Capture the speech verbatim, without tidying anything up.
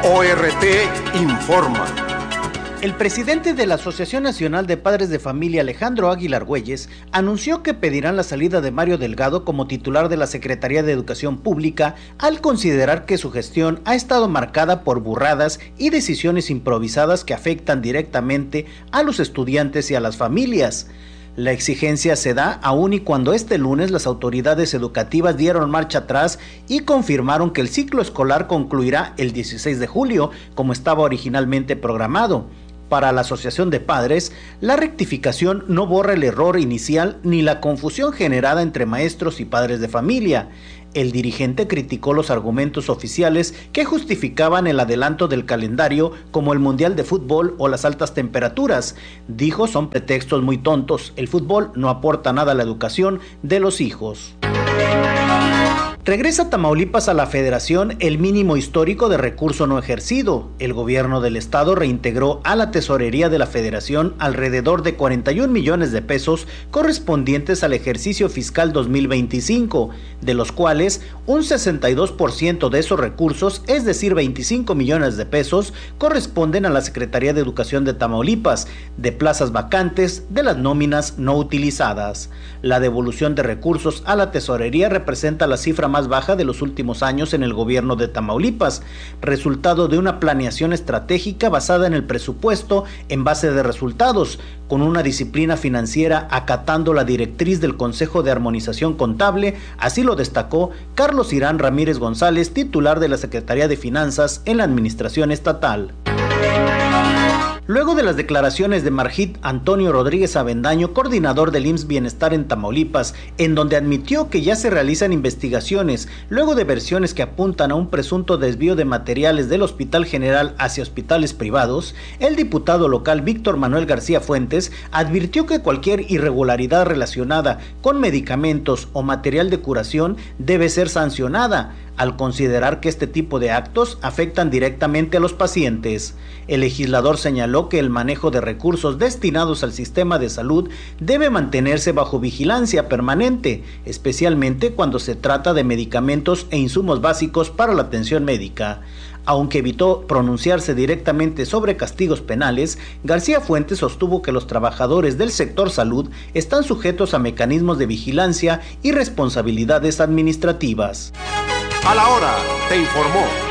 O R T informa. El presidente de la Asociación Nacional de Padres de Familia, Alejandro Águila Argüelles, anunció que pedirán la salida de Mario Delgado como titular de la Secretaría de Educación Pública al considerar que su gestión ha estado marcada por burradas y decisiones improvisadas que afectan directamente a los estudiantes y a las familias. La exigencia se da aún y cuando este lunes las autoridades educativas dieron marcha atrás y confirmaron que el ciclo escolar concluirá el dieciséis de julio, como estaba originalmente programado. Para la Asociación de Padres, la rectificación no borra el error inicial ni la confusión generada entre maestros y padres de familia. El dirigente criticó los argumentos oficiales que justificaban el adelanto del calendario como el Mundial de Fútbol o las altas temperaturas. Dijo, son pretextos muy tontos, el fútbol no aporta nada a la educación de los hijos. Regresa Tamaulipas a la Federación el mínimo histórico de recurso no ejercido. El gobierno del estado reintegró a la tesorería de la Federación alrededor de cuarenta y un millones de pesos correspondientes al ejercicio fiscal dos mil veinticinco, de los cuales un sesenta y dos por ciento de esos recursos, es decir, veinticinco millones de pesos, corresponden a la Secretaría de Educación de Tamaulipas, de plazas vacantes, de las nóminas no utilizadas. La devolución de recursos a la tesorería representa la cifra más baja de los últimos años en el gobierno de Tamaulipas, resultado de una planeación estratégica basada en el presupuesto en base de resultados, con una disciplina financiera acatando la directriz del Consejo de Armonización Contable. Así lo destacó Carlos Irán Ramírez González, titular de la Secretaría de Finanzas en la Administración Estatal. Luego de las declaraciones de Margit Antonio Rodríguez Avendaño, coordinador del I M S S Bienestar en Tamaulipas, en donde admitió que ya se realizan investigaciones luego de versiones que apuntan a un presunto desvío de materiales del Hospital General hacia hospitales privados, el diputado local Víctor Manuel García Fuentes advirtió que cualquier irregularidad relacionada con medicamentos o material de curación debe ser sancionada, al considerar que este tipo de actos afectan directamente a los pacientes. El legislador señaló que el manejo de recursos destinados al sistema de salud debe mantenerse bajo vigilancia permanente, especialmente cuando se trata de medicamentos e insumos básicos para la atención médica. Aunque evitó pronunciarse directamente sobre castigos penales, García Fuentes sostuvo que los trabajadores del sector salud están sujetos a mecanismos de vigilancia y responsabilidades administrativas. A la hora, te informó